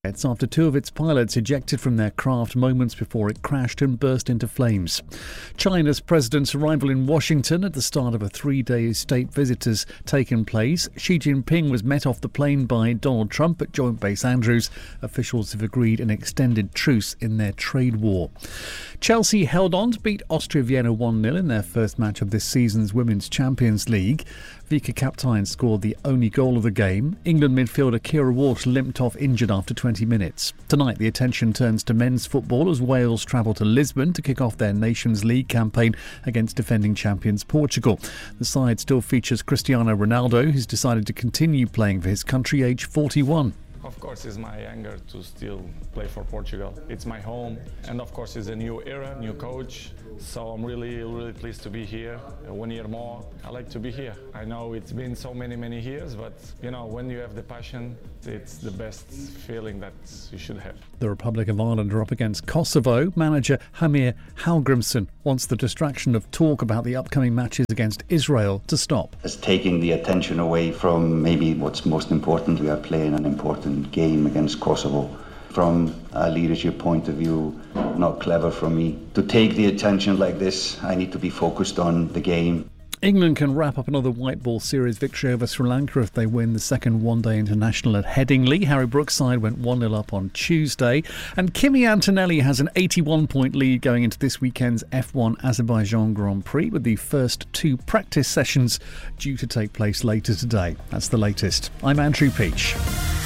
It's after two of its pilots ejected from their craft moments before it crashed and burst into flames. China's president's arrival in Washington at the start of a 3-day state visit has taken place. Xi Jinping was met off the plane by Donald Trump at Joint Base Andrews. Officials have agreed an extended truce in their trade war. Chelsea held on to beat Austria Vienna 1-0 in their first match of this season's Women's Champions League. Vika Kaptein scored the only goal of the game. England midfielder Kira Walsh limped off injured after 20 minutes. Tonight the attention turns to men's football as Wales travel to Lisbon to kick off their Nations League campaign against defending champions Portugal. The side still features Cristiano Ronaldo, who's decided to continue playing for his country, aged 41. Of course, it's my anger to still play for Portugal. It's my home, and of course, it's a new era, new coach. So I'm really pleased to be here. 1 year more. I like to be here. I know it's been so many years, but when you have the passion, it's the best feeling that you should have. The Republic of Ireland are up against Kosovo. Manager Hamir Hallgrimsson wants the distraction of talk about the upcoming matches against Israel to stop. It's taking the attention away from maybe what's most important. We are playing an important game against Kosovo. From a leadership point of view, not clever from me. To take the attention like this, I need to be focused on the game. England can wrap up another white ball series victory over Sri Lanka if they win the second one-day international at Headingley. Harry Brooks' side went 1-0 up on Tuesday. And Kimi Antonelli has an 81-point lead going into this weekend's F1 Azerbaijan Grand Prix, with the first two practice sessions due to take place later today. That's the latest. I'm Andrew Peach.